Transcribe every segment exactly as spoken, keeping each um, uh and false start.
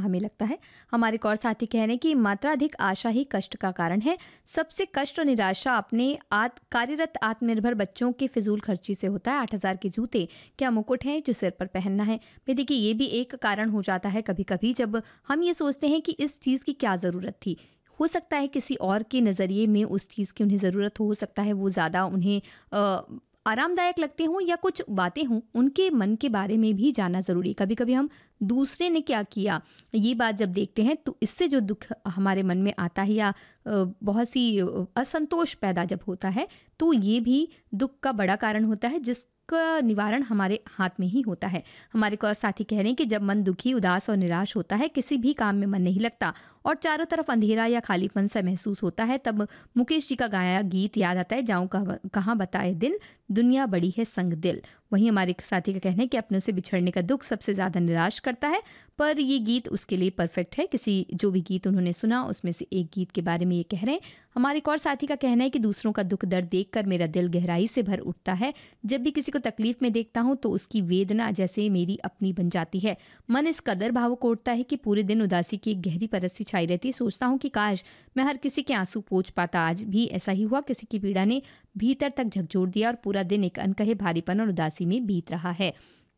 हमें लगता है। हमारे एक और साथी कह रहे हैं कि मात्राधिक आशा ही कष्ट का कारण है। सबसे कष्ट और निराशा अपने आत कार्यरत आत्मनिर्भर बच्चों के फिजूल खर्ची से होता है। आठ हज़ार के जूते क्या मुकुट हैं जो सिर पर पहनना है। भाई देखिए, ये भी एक कारण हो जाता है कभी कभी, जब हम ये सोचते हैं कि इस चीज़ की क्या ज़रूरत थी। हो सकता है किसी और के नज़रिए में उस चीज़ की उन्हें ज़रूरत हो हो सकता है वो ज़्यादा उन्हें अ, आरामदायक लगते हों, या कुछ बातें हों उनके मन के बारे में भी जानना ज़रूरी है। कभी कभी हम दूसरे ने क्या किया ये बात जब देखते हैं तो इससे जो दुख हमारे मन में आता है, या अ, बहुत सी अ, असंतोष पैदा जब होता है, तो ये भी दुख का बड़ा कारण होता है, जिसका निवारण हमारे हाथ में ही होता है। हमारे को और साथी कह रहे हैं कि जब मन दुखी, उदास और निराश होता है, किसी भी काम में मन नहीं लगता और चारों तरफ अंधेरा या खालीपन सा महसूस होता है, तब मुकेश जी का गाया गीत याद आता है, जाऊं कहाँ कहाँ बताए दिल, दुनिया बड़ी है संग दिल। वहीं हमारे साथी का कहना है कि अपनों से बिछड़ने का दुख सबसे ज़्यादा निराश करता है, पर ये गीत उसके लिए परफेक्ट है। किसी जो भी गीत उन्होंने सुना उसमें से एक गीत के बारे में ये कह रहे हैं। हमारे एक और साथी का कहना है कि दूसरों का दुख दर्द देखकर मेरा दिल गहराई से भर उठता है। जब भी किसी को तकलीफ में देखता हूँ तो उसकी वेदना जैसे मेरी अपनी बन जाती है। मन इस कदर भावुक उठता है कि पूरे दिन उदासी की एक गहरी परत सी छाई रहती है। सोचता हूँ कि काश मैं हर किसी के आंसू पोंछ पाता। आज भी ऐसा ही हुआ, किसी की पीड़ा ने भीतर तक झकझोर दिया और पूरा दिन एक अनकहे भारीपन और उदासी में बीत रहा है।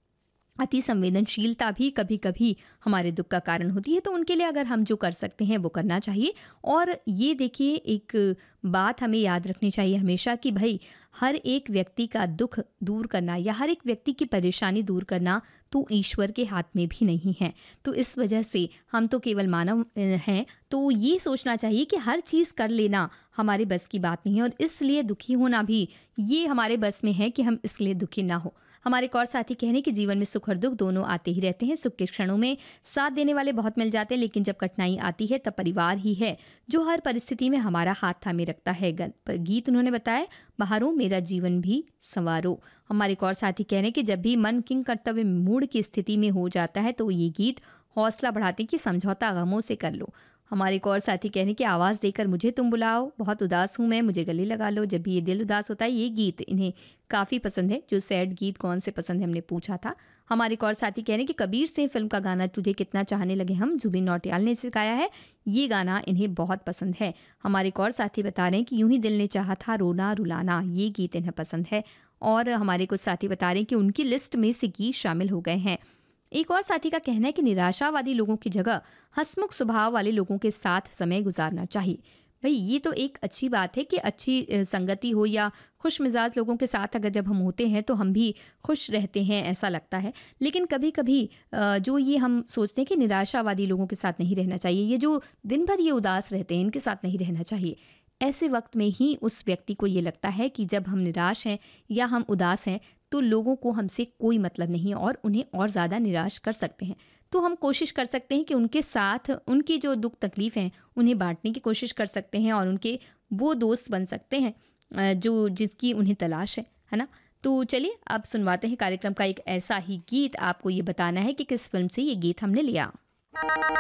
अति संवेदनशीलता भी कभी कभी हमारे दुख का कारण होती है, तो उनके लिए अगर हम जो कर सकते हैं वो करना चाहिए। और ये देखिए, एक बात हमें याद रखनी चाहिए हमेशा कि भाई हर एक व्यक्ति का दुख दूर करना या हर एक व्यक्ति की परेशानी दूर करना तो ईश्वर के हाथ में भी नहीं है। तो इस वजह से हम तो केवल मानव अ, हैं, तो ये सोचना चाहिए कि हर चीज़ कर लेना हमारे बस की बात नहीं है, और इसलिए दुखी होना भी ये हमारे बस में है कि हम इसलिए दुखी ना हो। हमारे एक और साथी कहने कि जीवन में सुख और दुख दोनों आते ही रहते हैं। सुख के क्षणों में साथ देने वाले बहुत मिल जाते हैं, लेकिन जब कठिनाई आती है तब परिवार ही है जो हर परिस्थिति में हमारा हाथ थामे रखता है। गन- गीत उन्होंने बताया, बहारो मेरा जीवन भी संवारो। हमारे एक और साथी कह रहे हैं कि जब भी मन किंग कर्तव्य मूड की स्थिति में हो जाता है तो ये गीत हौसला बढ़ाते हैं कि समझौता गमों से कर लो। हमारे एक और साथी कह रहे हैं कि आवाज़ देकर मुझे तुम बुलाओ, बहुत उदास हूँ मैं, मुझे गले लगा लो। जब भी ये दिल उदास होता है, ये गीत इन्हें काफ़ी पसंद है। जो सैड गीत कौन से पसंद है हमने पूछा था। हमारे एक और साथी कह रहे हैं कि कबीर सिंह फिल्म का गाना तुझे कितना चाहने लगे हम, जुबिन नौटियाल ने सिखाया है, ये गाना इन्हें बहुत पसंद है। हमारे एक और साथी बता रहे हैं कि यूं ही दिल ने चाहा था रोना रुलाना, ये गीत इन्हें पसंद है। और हमारे कुछ साथी बता रहे हैं कि उनकी लिस्ट में से गीत शामिल हो गए हैं। एक और साथी का कहना है कि निराशावादी लोगों की जगह हंसमुख स्वभाव वाले लोगों के साथ समय गुजारना चाहिए। भाई ये तो एक अच्छी बात है कि अच्छी अ, संगति हो या खुश मिजाज लोगों के साथ अगर जब हम होते हैं तो हम भी खुश रहते हैं, ऐसा लगता है। लेकिन कभी कभी अ, जो ये हम सोचते हैं कि निराशावादी लोगों के साथ नहीं रहना चाहिए, ये जो दिन भर ये उदास रहते हैं इनके साथ नहीं रहना चाहिए। ऐसे वक्त में ही उस व्यक्ति को ये लगता है कि जब हम निराश हैं या हम उदास हैं तो लोगों को हमसे कोई मतलब नहीं और उन्हें और ज़्यादा निराश कर सकते हैं। तो हम कोशिश कर सकते हैं कि उनके साथ उनकी जो दुख तकलीफ़ हैं उन्हें बांटने की कोशिश कर सकते हैं और उनके वो दोस्त बन सकते हैं अ, जो जिसकी उन्हें तलाश है है ना। तो चलिए अब सुनवाते हैं कार्यक्रम का एक ऐसा ही गीत। आपको ये बताना है कि किस फिल्म से ये गीत हमने लिया।